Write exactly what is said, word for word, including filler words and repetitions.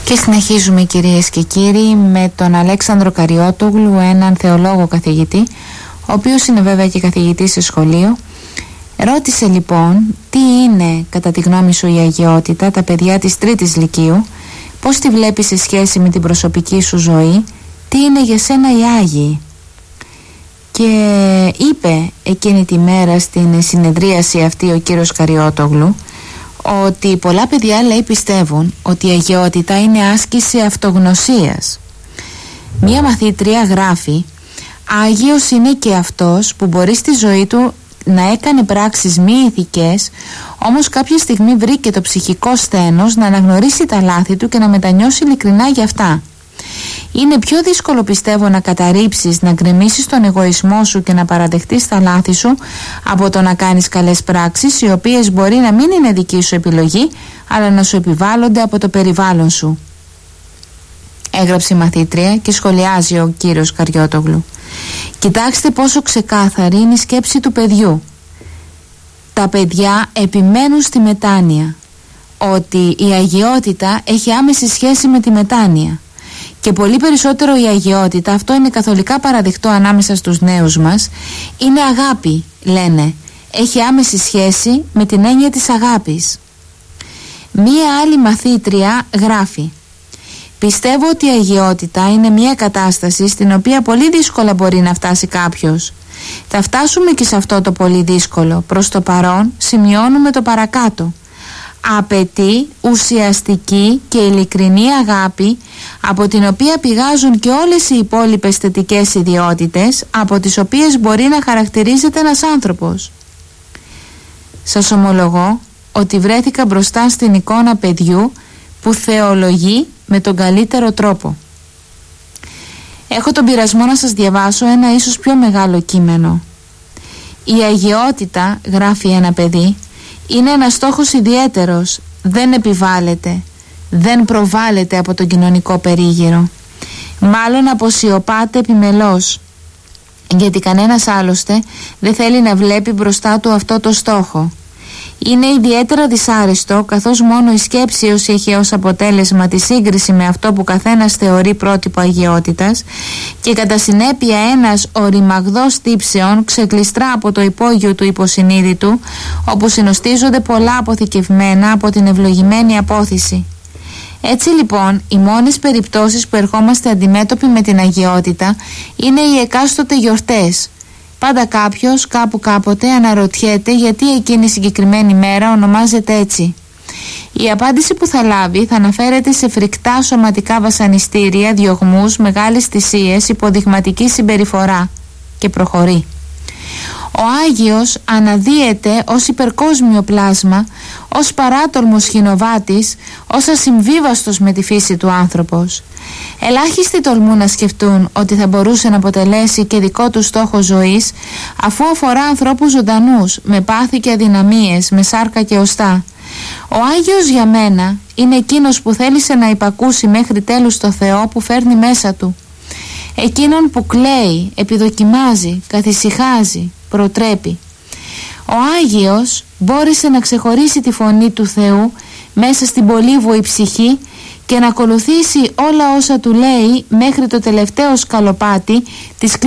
Και συνεχίζουμε, κυρίες και κύριοι, με τον Αλέξανδρο Καριώτογλου, έναν θεολόγο καθηγητή, ο οποίος είναι βέβαια και καθηγητής σε σχολείο. Ρώτησε λοιπόν τι είναι κατά τη γνώμη σου η αγιότητα, τα παιδιά της τρίτης λυκείου, πώς τη βλέπεις σε σχέση με την προσωπική σου ζωή, τι είναι για σένα οι Άγιοι. Και είπε εκείνη τη μέρα στην συνεδρίαση αυτή ο κύριος Καριώτογλου ότι πολλά παιδιά, λέει, πιστεύουν ότι η αγιότητα είναι άσκηση αυτογνωσίας. Μία μαθήτρια γράφει: Άγιος είναι και αυτός που μπορεί στη ζωή του να έκανε πράξεις μη ηθικές, όμως κάποια στιγμή βρήκε το ψυχικό σθένος να αναγνωρίσει τα λάθη του και να μετανιώσει ειλικρινά για αυτά. Είναι πιο δύσκολο, πιστεύω, να καταρρύψεις, να γκρεμίσεις τον εγωισμό σου και να παραδεχτείς τα λάθη σου από το να κάνεις καλές πράξεις, οι οποίες μπορεί να μην είναι δική σου επιλογή, αλλά να σου επιβάλλονται από το περιβάλλον σου. Έγραψε η μαθήτρια και σχολιάζει ο κύριος Καριώτογλου: Κοιτάξτε πόσο ξεκάθαρη είναι η σκέψη του παιδιού. Τα παιδιά επιμένουν στη μετάνοια, ότι η αγιότητα έχει άμεση σχέση με τη μετάνοια. Και πολύ περισσότερο η αγιότητα, αυτό είναι καθολικά παραδεικτό ανάμεσα στους νέους μας, είναι αγάπη, λένε. Έχει άμεση σχέση με την έννοια της αγάπης. Μία άλλη μαθήτρια γράφει: Πιστεύω ότι η αγιότητα είναι μια κατάσταση στην οποία πολύ δύσκολα μπορεί να φτάσει κάποιος. Θα φτάσουμε και σε αυτό το πολύ δύσκολο. Προς το παρόν σημειώνουμε το παρακάτω. Απαιτεί ουσιαστική και ειλικρινή αγάπη, από την οποία πηγάζουν και όλες οι υπόλοιπες θετικές ιδιότητες από τις οποίες μπορεί να χαρακτηρίζεται ένας άνθρωπος. Σας ομολογώ ότι βρέθηκα μπροστά στην εικόνα παιδιού που θεολογεί με τον καλύτερο τρόπο. Έχω τον πειρασμό να σας διαβάσω ένα ίσως πιο μεγάλο κείμενο. Η αγιότητα, γράφει ένα παιδί, είναι ένας στόχος ιδιαίτερος, δεν επιβάλλεται, δεν προβάλλεται από τον κοινωνικό περίγυρο. Μάλλον αποσιωπάται επιμελώς, γιατί κανένας άλλωστε δεν θέλει να βλέπει μπροστά του αυτό το στόχο. Είναι ιδιαίτερα δυσάρεστο, καθώς μόνο η σκέψη όσοι έχει ως αποτέλεσμα τη σύγκριση με αυτό που καθένας θεωρεί πρότυπο αγιότητας και κατά συνέπεια ένας οριμαγδός τύψεων ξεκλειστρά από το υπόγειο του υποσυνείδητου, όπου συνοστίζονται πολλά αποθηκευμένα από την ευλογημένη απόθυση. Έτσι λοιπόν, οι μόνες περιπτώσεις που ερχόμαστε αντιμέτωποι με την αγιότητα είναι οι εκάστοτε γιορτές. Πάντα κάποιος κάπου κάποτε αναρωτιέται γιατί εκείνη η συγκεκριμένη μέρα ονομάζεται έτσι. Η απάντηση που θα λάβει θα αναφέρεται σε φρικτά σωματικά βασανιστήρια, διωγμούς, μεγάλες θυσίες, υποδειγματική συμπεριφορά, και προχωρεί. Ο Άγιος αναδύεται ως υπερκόσμιο πλάσμα, ως παράτολμος χινοβάτης, ως ασυμβίβαστος με τη φύση του άνθρωπος. Ελάχιστοι τολμούν να σκεφτούν ότι θα μπορούσε να αποτελέσει και δικό του στόχο ζωής, αφού αφορά ανθρώπους ζωντανούς, με πάθη και αδυναμίες, με σάρκα και οστά. Ο Άγιος για μένα είναι εκείνος που θέλησε να υπακούσει μέχρι τέλους το Θεό που φέρνει μέσα του. Εκείνον που κλαίει, επιδοκιμάζει, καθησυχάζει, προτρέπει. Ο Άγιος μπόρεσε να ξεχωρίσει τη φωνή του Θεού μέσα στην πολύβοη ψυχή και να ακολουθήσει όλα όσα του λέει μέχρι το τελευταίο σκαλοπάτι της